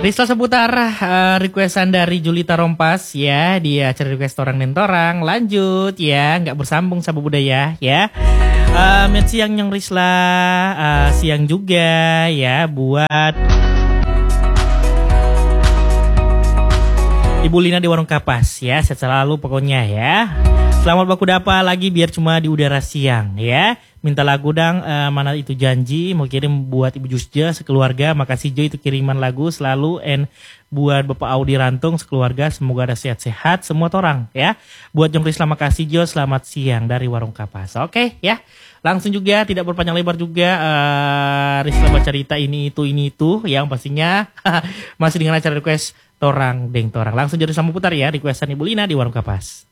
Risla seputar requestan dari Julita Rompas ya, dia cari request orang dan torang. Lanjut ya, nggak bersambung sama budaya ya. Siang yang Risla, siang juga ya buat Ibu Lina di Warung Kapas ya, sehat selalu pokoknya ya. Selamat baku dapa lagi biar cuma di udara siang ya. Minta lagu dang, mana itu janji mau kirim buat Ibu Jusja sekeluarga. Makasih Jo itu kiriman lagu selalu. And buat Bapak Audi Rantung sekeluarga semoga ada sehat-sehat semua orang ya. Buat Jong Risla makasih Jo, selamat siang dari Warung Kapas. Oke ya. Langsung juga tidak berpanjang lebar juga Risla baca cerita ini itu yang pastinya masih dengan acara request Torang Deng Torang. Langsung jadi sama putar ya requestan Ibu Lina di Warung Kapas.